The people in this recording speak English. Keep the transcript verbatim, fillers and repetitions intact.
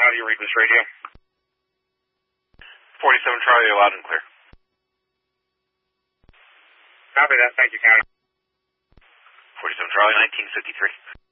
how do you read this radio? forty-seven Charlie, you're loud and clear. Copy that. Thank you, County. forty-seven Charlie, nineteen fifty-three.